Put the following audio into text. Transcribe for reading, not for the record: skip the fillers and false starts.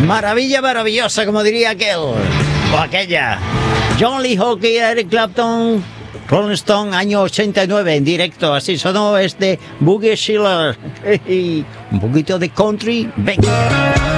Maravilla maravillosa, como diría aquel o aquella. John Lee Hooker, Eric Clapton, Rolling Stone, año 89, en directo. Así sonó este Boogie Schiller. Un poquito de country. Venga.